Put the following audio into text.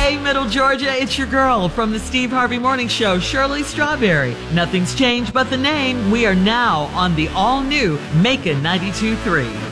Hey, Middle Georgia, it's your girl from the Steve Harvey Morning Show, Shirley Strawberry. Nothing's changed but the name. We are now on the all-new Macon 92.3.